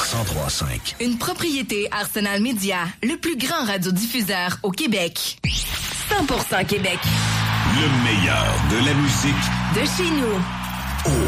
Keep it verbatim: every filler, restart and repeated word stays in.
cent trois virgule cinq. Une propriété Arsenal Media, le plus grand radiodiffuseur au Québec. cent pour cent Québec. Le meilleur de la musique De chez nous. au